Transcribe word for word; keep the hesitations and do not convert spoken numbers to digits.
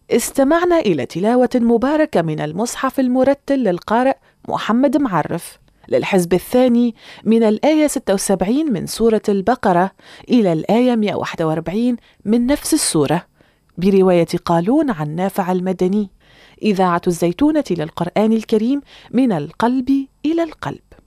استمعنا إلى تلاوة مباركة من المصحف المرتل للقارئ محمد معرف للحزب الثاني من الآية ستة وسبعين من سورة البقرة إلى الآية مئة وواحد وأربعين من نفس السورة، برواية قالون عن نافع المدني. إذاعة الزيتونة للقرآن الكريم، من القلب إلى القلب.